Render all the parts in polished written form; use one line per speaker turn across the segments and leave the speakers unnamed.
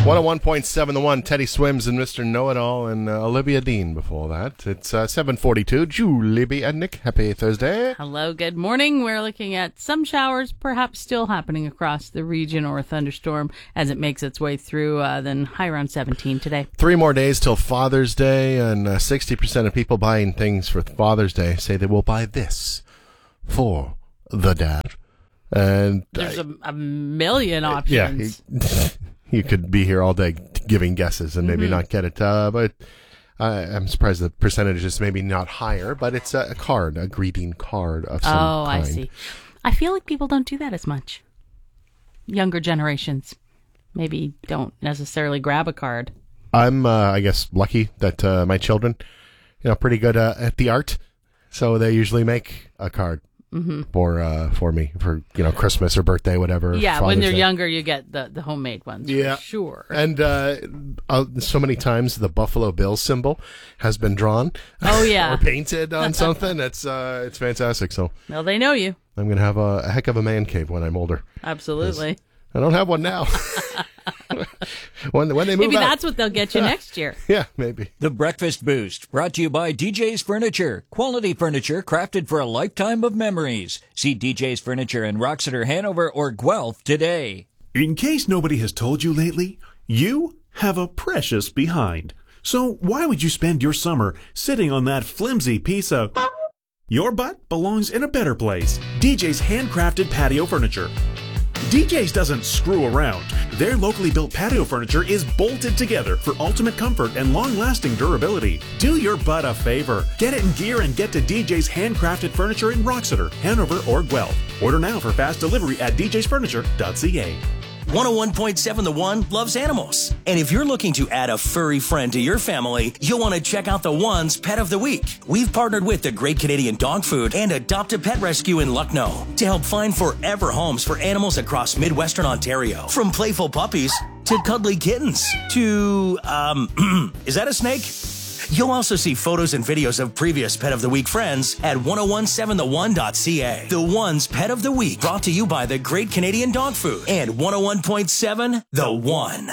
101.7 The One, Teddy Swims and Mr. Know-It-All, and Olivia Dean before that. It's 7:42. Julie B. and Nick, happy Thursday.
Hello, good morning. We're looking at some showers perhaps still happening across the region, or a thunderstorm as it makes its way through, then high around 17 today.
3 more days till Father's Day, and 60% of people buying things for Father's Day say they will buy this for the dad. And
there's a million options.
Yeah, you could be here all day giving guesses and maybe not get it, but I'm surprised the percentage is maybe not higher, but it's a card, a greeting card of some kind.
I see. I feel like people don't do that as much. Younger generations maybe don't necessarily grab a card.
I'm, I guess, lucky that my children, pretty good at the art, so they usually make a card. For me, for Christmas or birthday, whatever.
Yeah,
Father's
when they're
Day.
Younger, you get the homemade ones. Yeah, for sure.
And so many times the Buffalo Bills symbol has been drawn.
Oh yeah,
or painted on something. It's fantastic. So
well, they know you.
I'm gonna have a heck of a man cave when I'm older.
Absolutely.
I don't have one now. when they move
maybe
out.
That's what they'll get you next year.
Yeah, maybe.
The Breakfast Boost, brought to you by DJ's Furniture. Quality furniture crafted for a lifetime of memories. See DJ's Furniture in Roxeter, Hanover, or Guelph today.
In case nobody has told you lately, you have a precious behind. So why would you spend your summer sitting on that flimsy piece of... Your butt belongs in a better place. DJ's handcrafted patio furniture. DJ's doesn't screw around. Their locally built patio furniture is bolted together for ultimate comfort and long-lasting durability. Do your butt a favor. Get it in gear and get to DJ's handcrafted furniture in Roxeter, Hanover, or Guelph. Order now for fast delivery at djsfurniture.ca.
101.7 The One loves animals. And if you're looking to add a furry friend to your family, you'll want to check out The One's Pet of the Week. We've partnered with the Great Canadian Dog Food and Adopt a Pet Rescue in Lucknow to help find forever homes for animals across Midwestern Ontario. From playful puppies to cuddly kittens to, is that a snake? You'll also see photos and videos of previous Pet of the Week friends at 1017theone.ca. The One's Pet of the Week, brought to you by the Great Canadian Dog Food and 101.7 The One.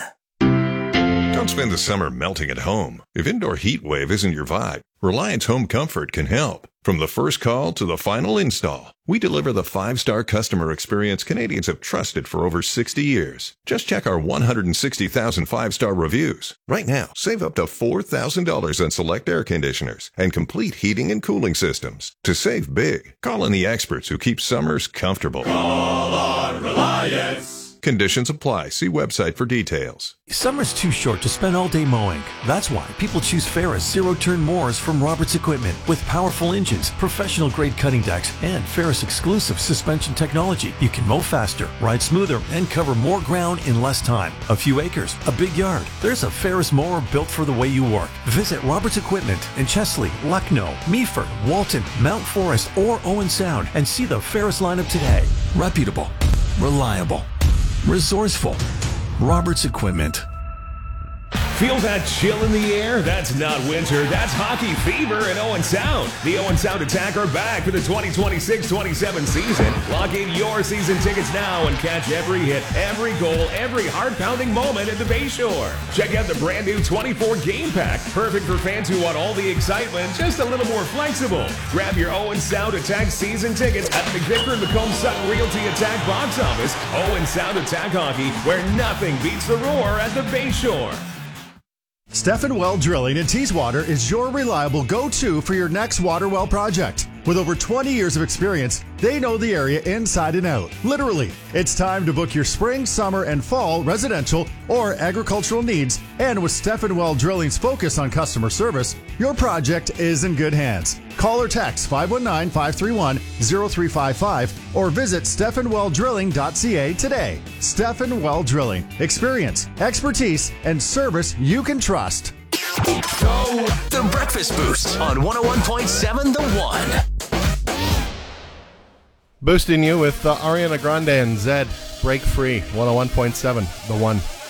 Don't spend the summer melting at home. If indoor heat wave isn't your vibe, Reliance Home Comfort can help. From the first call to the final install, we deliver the 5-star customer experience Canadians have trusted for over 60 years. Just check our 160,000 5-star reviews. Right now, save up to $4,000 on select air conditioners and complete heating and cooling systems. To save big, call on the experts who keep summers comfortable.
Call on Reliance.
Conditions apply. See website for details.
Summer's too short to spend all day mowing. That's why people choose Ferris zero-turn mowers from Roberts Equipment. With powerful engines, professional-grade cutting decks, and Ferris exclusive suspension technology, you can mow faster, ride smoother, and cover more ground in less time. A few acres, a big yard. There's a Ferris mower built for the way you work. Visit Roberts Equipment in Chesley, Lucknow, Meaford, Walton, Mount Forest, or Owen Sound and see the Ferris lineup today. Reputable, reliable, resourceful. Roberts Equipment.
Feel that chill in the air? That's not winter. That's hockey fever in Owen Sound. The Owen Sound Attack are back for the 2026-27 season. Lock in your season tickets now and catch every hit, every goal, every heart-pounding moment at the Bayshore. Check out the brand new 24 game pack. Perfect for fans who want all the excitement, just a little more flexible. Grab your Owen Sound Attack season tickets at the McVicker and Macomb Sutton Realty Attack box office. Owen Sound Attack Hockey, where nothing beats the roar at the Bayshore.
Stefan Well Drilling in Teeswater is your reliable go-to for your next water well project. With over 20 years of experience, they know the area inside and out. Literally, it's time to book your spring, summer, and fall residential or agricultural needs. And with Stefan Well Drilling's focus on customer service, your project is in good hands. Call or text 519-531-0355 or visit stefanwelldrilling.ca today. Stefan Well Drilling. Experience, expertise, and service you can trust.
Go The Breakfast Boost on 101.7 The One.
Boosting you with Ariana Grande and Zed. Break Free, 101.7 The One.